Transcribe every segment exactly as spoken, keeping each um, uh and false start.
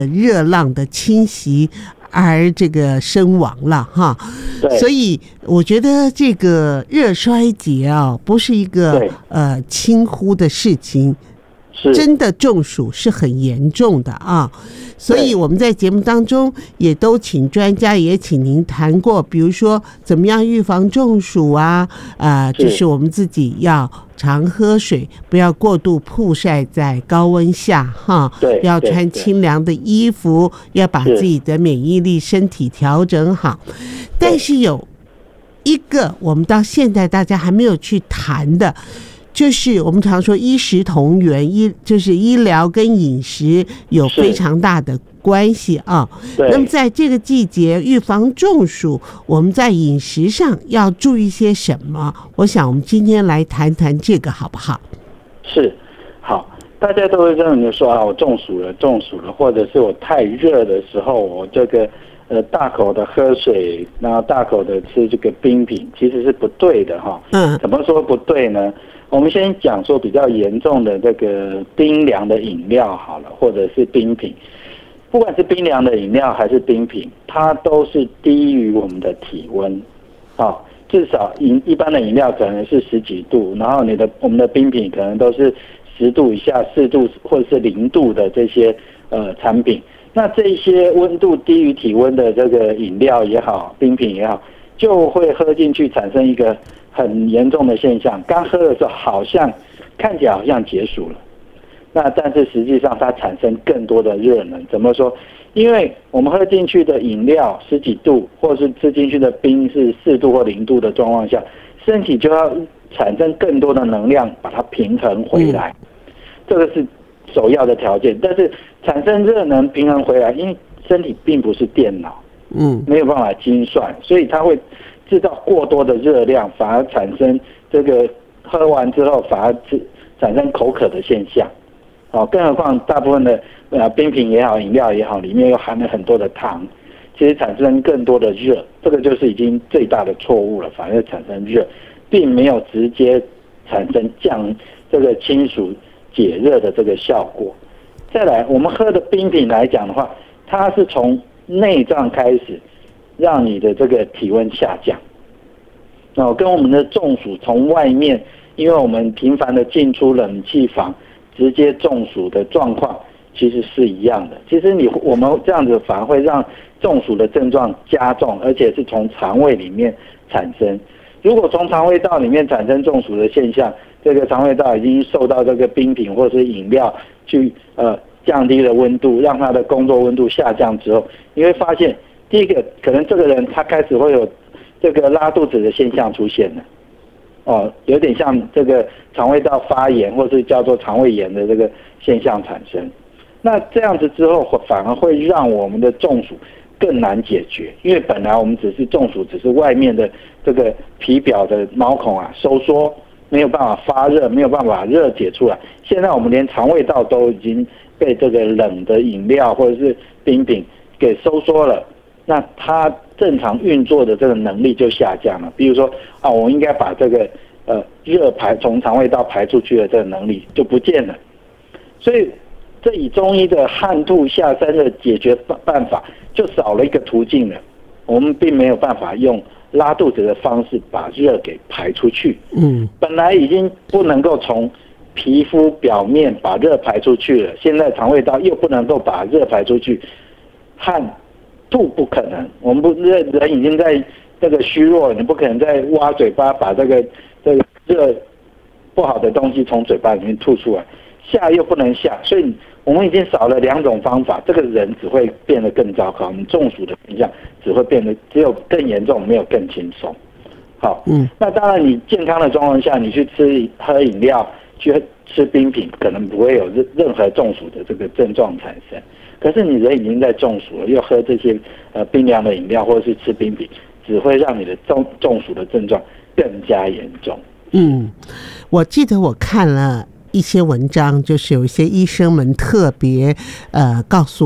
热浪的侵袭而这个身亡了哈。所以我觉得这个热衰竭啊，不是一个呃轻忽的事情，真的中暑是很严重的啊。所以我们在节目当中也都请专家，也请您谈过，比如说怎么样预防中暑啊，呃，就是我们自己要常喝水，不要过度曝晒在高温下哈，要穿清凉的衣服，要把自己的免疫力、身体调整好。但是有一个我们到现在大家还没有去谈的，就是我们常说医食同源，医就是医疗跟饮食有非常大的关系啊。那么在这个季节预防中暑，我们在饮食上要注意些什么？我想我们今天来谈谈这个好不好？ 是，好，大家都会认为说啊，我中暑了，中暑了，或者是我太热的时候，我这个呃大口的喝水，然后大口的吃这个冰品，其实是不对的哈。嗯，怎么说不对呢？我们先讲说比较严重的这个冰凉的饮料好了，或者是冰品，不管是冰凉的饮料还是冰品，它都是低于我们的体温，好，至少饮一般的饮料可能是十几度，然后你的我们的冰品可能都是十度以下、四度或者是零度的这些呃产品。那这些温度低于体温的这个饮料也好，冰品也好，就会喝进去产生一个很严重的现象，刚喝的时候好像看起来好像解暑了，那但是实际上它产生更多的热能。怎么说？因为我们喝进去的饮料十几度，或是吃进去的冰是四度或零度的状况下，身体就要产生更多的能量把它平衡回来，这个是首要的条件。但是产生热能平衡回来，因为身体并不是电脑，嗯，没有办法精算，所以它会制造过多的热量，反而产生这个喝完之后反而产生口渴的现象。哦，更何况大部分的呃冰品也好，饮料也好，里面又含了很多的糖，其实产生更多的热，这个就是已经最大的错误了，反而产生热，并没有直接产生降这个清暑解热的这个效果。再来，我们喝的冰品来讲的话，它是从内脏开始让你的这个体温下降，哦，跟我们的中暑从外面，因为我们频繁的进出冷气房，直接中暑的状况其实是一样的。其实你我们这样子反而会让中暑的症状加重，而且是从肠胃里面产生。如果从肠胃道里面产生中暑的现象，这个肠胃道已经受到这个冰品或是饮料去呃降低了温度，让它的工作温度下降之后，你会发现，第一个可能这个人他开始会有这个拉肚子的现象出现了，哦，有点像这个肠胃道发炎或是叫做肠胃炎的这个现象产生。那这样子之后，反而会让我们的中暑更难解决，因为本来我们只是中暑，只是外面的这个皮表的毛孔啊收缩，没有办法发热，没有办法热解出来。现在我们连肠胃道都已经被这个冷的饮料或者是冰品给收缩了，那它正常运作的这个能力就下降了。比如说啊，我应该把这个呃热排从肠胃道排出去的这个能力就不见了。所以这以中医的汗吐下山的解决办法就少了一个途径了。我们并没有办法用拉肚子的方式把热给排出去。嗯，本来已经不能够从皮肤表面把热排出去了，现在肠胃道又不能够把热排出去，汗吐不可能。我们不人人已经在这个虚弱了，你不可能再挖嘴巴把这个这个热不好的东西从嘴巴里面吐出来，下又不能下，所以我们已经少了两种方法，这个人只会变得更糟糕，你中暑的现象只会变得只有更严重，没有更轻松。好，嗯，那当然你健康的状况下，你去吃喝饮料，去吃冰品，可能不会有任任何中暑的这个症状产生。可是你人已经在中暑了，又喝这些呃冰凉的饮料或者是吃冰品，只会让你的中中暑的症状更加严重。 嗯，我记得我看了一些文章，就是有一些医生们特别呃告诉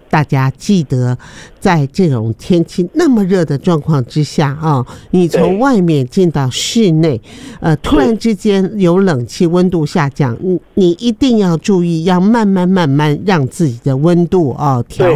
大家记得，在这种天气那么热的状况之下啊，你从外面进到室内，呃，突然之间有冷气，温度下降，你你一定要注意，要慢慢慢慢让自己的温度啊调。